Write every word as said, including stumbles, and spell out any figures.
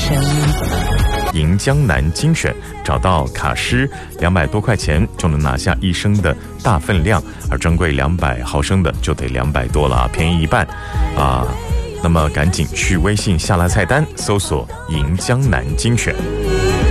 神。 迎江南精选，找到卡诗，两百多块钱就能拿下一升的大分量，而专柜两百毫升的就得两百多了，便宜一半啊！那么赶紧去微信下拉菜单搜索迎江南精选。